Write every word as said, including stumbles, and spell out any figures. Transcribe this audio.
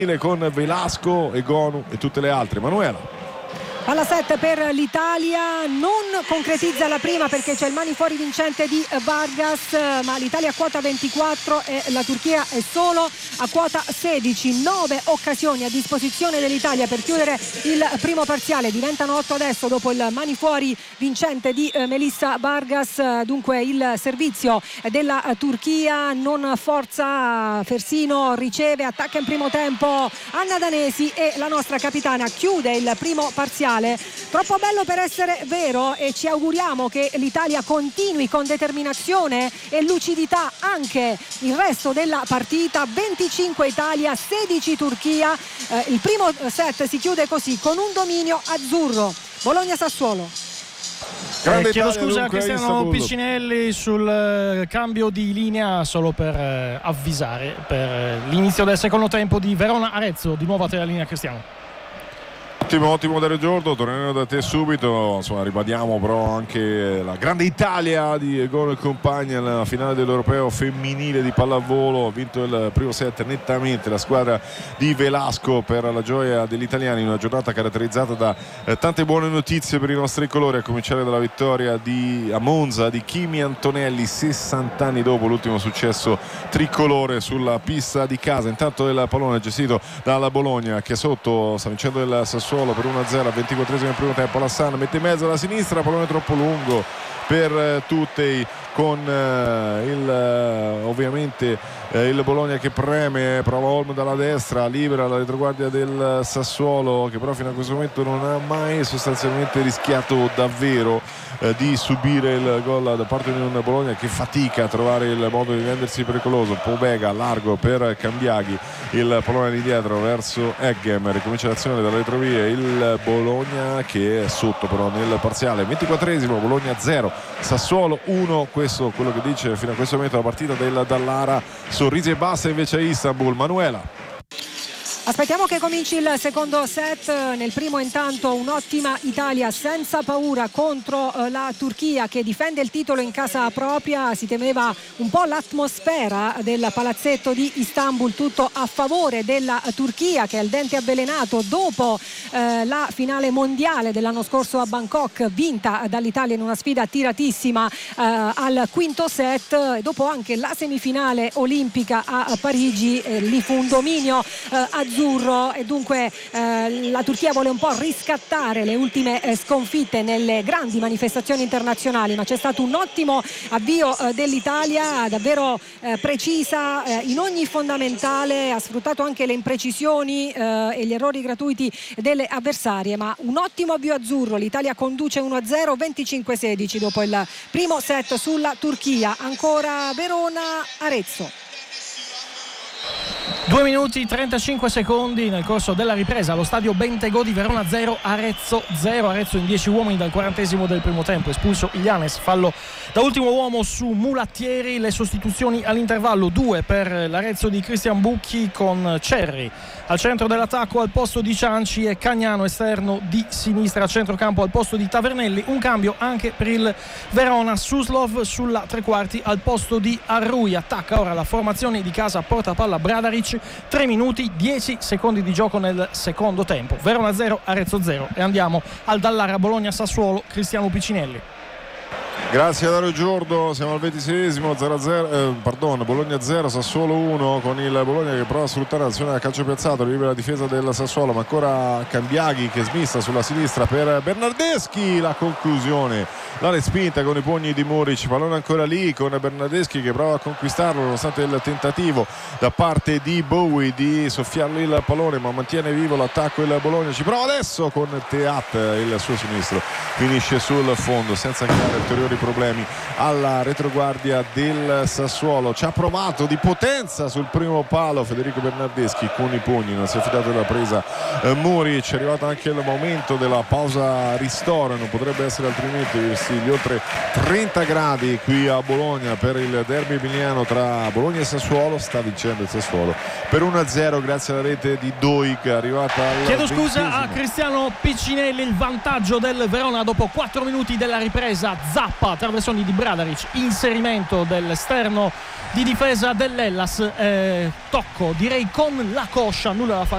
con Velasco, Egonu e tutte le altre. Manuela. Palla set per l'Italia, non concretizza la prima perché c'è il mani fuori vincente di Vargas, ma l'Italia a quota ventiquattro e la Turchia è solo a quota sedici. Nove occasioni a disposizione dell'Italia per chiudere il primo parziale, diventano otto adesso dopo il mani fuori vincente di Melissa Vargas. Dunque il servizio della Turchia non forza Fersino, riceve, attacca in primo tempo Anna Danesi e la nostra capitana chiude il primo parziale. Troppo bello per essere vero e ci auguriamo che l'Italia continui con determinazione e lucidità anche il resto della partita. venticinque Italia, sedici Turchia. Eh, il primo set si chiude così con un dominio azzurro. Bologna-Sassuolo. Eh, chiedo scusa a Cristiano Piccinelli sul eh, cambio di linea, solo per eh, avvisare per eh, l'inizio del secondo tempo di Verona-Arezzo. Di nuovo a te la linea, Cristiano. Ottimo, ottimo Dario Giordo, torneremo da te subito. Insomma, ribadiamo però anche la grande Italia di Egonu e compagni alla finale dell'Europeo femminile di pallavolo. Ha vinto il primo set nettamente la squadra di Velasco, per la gioia degli italiani in una giornata caratterizzata da eh, tante buone notizie per i nostri colori, a cominciare dalla vittoria di, a Monza di Kimi Antonelli sessanta anni dopo l'ultimo successo tricolore sulla pista di casa. Intanto il pallone gestito dalla Bologna, che sotto sta vincendo il Sassuolo per uno a zero al ventiquattresimo del primo tempo. Lassan mette in mezzo alla sinistra, pallone troppo lungo per eh, tutti, con eh, il eh, ovviamente eh, il Bologna che preme, prova Olmo dalla destra, libera la retroguardia del Sassuolo, che però fino a questo momento non ha mai sostanzialmente rischiato davvero eh, di subire il gol da parte di un Bologna che fatica a trovare il modo di rendersi pericoloso. Pobega largo per Cambiaghi, il pallone all'indietro verso Eggem, ricomincia l'azione dalle retrovie il Bologna che è sotto però nel parziale. Ventiquattresimo, Bologna zero Sassuolo uno. Questo quello che dice fino a questo momento la partita del Dallara. Sorrisi e basta invece a Istanbul. Manuela. Aspettiamo che cominci il secondo set. Nel primo intanto un'ottima Italia senza paura contro la Turchia, che difende il titolo in casa propria. Si temeva un po' l'atmosfera del palazzetto di Istanbul, tutto a favore della Turchia, che è al dente avvelenato dopo eh, la finale mondiale dell'anno scorso a Bangkok, vinta dall'Italia in una sfida tiratissima eh, al quinto set, e dopo anche la semifinale olimpica a Parigi. Eh, lì fu un dominio eh, azzurro, e dunque eh, la Turchia vuole un po' riscattare le ultime eh, sconfitte nelle grandi manifestazioni internazionali, ma c'è stato un ottimo avvio eh, dell'Italia, davvero eh, precisa eh, in ogni fondamentale, ha sfruttato anche le imprecisioni eh, e gli errori gratuiti delle avversarie, ma un ottimo avvio azzurro. L'Italia conduce uno a zero, venticinque sedici dopo il primo set sulla Turchia. Ancora Verona-Arezzo. due minuti trentacinque secondi nel corso della ripresa allo stadio Bentegò di Verona. Zero Arezzo zero. Arezzo in dieci uomini dal quarantesimo del primo tempo, espulso Ilianes, fallo da ultimo uomo su Mulattieri. Le sostituzioni all'intervallo: due per l'Arezzo di Cristian Bucchi, con Cerri al centro dell'attacco al posto di Cianci e Cagnano esterno di sinistra a centrocampo al posto di Tavernelli. Un cambio anche per il Verona: Suslov sulla tre quarti al posto di Arrui. Attacca ora la formazione di casa, porta palla Bradaric. tre minuti dieci secondi di gioco nel secondo tempo. Verona zero, Arezzo zero. E andiamo al Dallara Bologna-Sassuolo. Cristiano Piccinelli. Grazie a Dario Giordo, siamo al ventiseiesimo, zero a zero, eh, pardon, Bologna zero, Sassuolo uno, con il Bologna che prova a sfruttare l'azione da calcio piazzato, libera la difesa del Sassuolo, ma ancora Cambiaghi che smista sulla sinistra per Bernardeschi. La conclusione, la respinta con i pugni di Muric, pallone ancora lì con Bernardeschi che prova a conquistarlo nonostante il tentativo da parte di Bowie di soffiargli il pallone, ma mantiene vivo l'attacco il Bologna. Ci prova adesso con Teat, il suo sinistro finisce sul fondo senza creare ulteriori problemi alla retroguardia del Sassuolo. Ci ha provato di potenza sul primo palo Federico Bernardeschi con i pugni, non si è fidato della presa eh, Muric. È arrivato anche il momento della pausa ristoro, non potrebbe essere altrimenti, visti gli oltre trenta gradi qui a Bologna per il derby emiliano tra Bologna e Sassuolo. Sta vincendo il Sassuolo per uno a zero grazie alla rete di Doig, arrivata al Chiedo scusa ventesimo. a Cristiano Piccinelli. Il vantaggio del Verona dopo quattro minuti della ripresa. Zappa, traversoni di Bradaric, inserimento dell'esterno di difesa dell'Hellas, eh, tocco direi con la coscia, nulla da fare